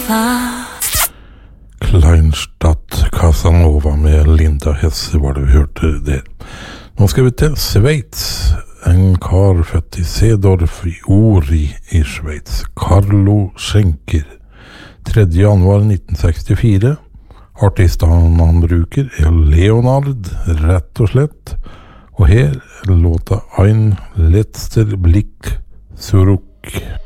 Kleinstadt Casanova med Linda Hesse var det vi hørte der. Nå skal vi til Sveits. En kar født i Seedorf i Uri i Sveits. Carlo Schenker. 3. januar 1964. Artisten han bruker er Leonard, rett og slett. Og her låta Ein letzter Blick zurück.